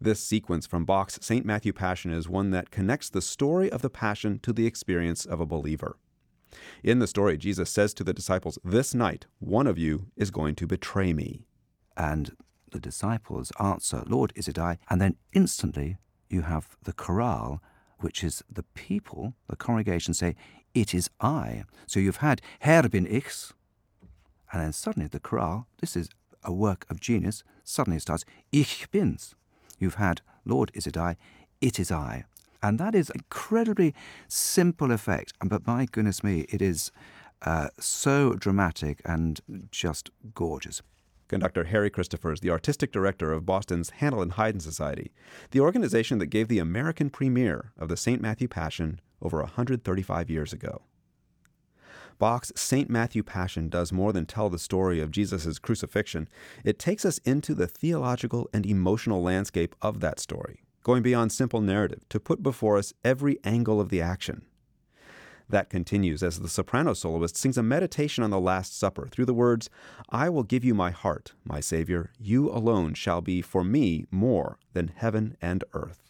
This sequence from Bach's St. Matthew Passion is one that connects the story of the Passion to the experience of a believer. In the story, Jesus says to the disciples, "This night, one of you is going to betray me." And the disciples answer, "Lord, is it I?" And then instantly you have the chorale, which is the people, the congregation say, "It is I." So you've had Herr bin ich, and then suddenly the chorale, this is a work of genius, suddenly starts, "Ich bin's." You've had, "Lord, is it I?" "It is I." And that is an incredibly simple effect, but my goodness me, it is so dramatic and just gorgeous. Conductor Harry Christopher is the artistic director of Boston's Handel and Haydn Society, the organization that gave the American premiere of the St. Matthew Passion over 135 years ago. Bach's St. Matthew Passion does more than tell the story of Jesus' crucifixion. It takes us into the theological and emotional landscape of that story, going beyond simple narrative to put before us every angle of the action. That continues as the soprano soloist sings a meditation on the Last Supper through the words, "I will give you my heart, my Savior. You alone shall be for me more than heaven and earth."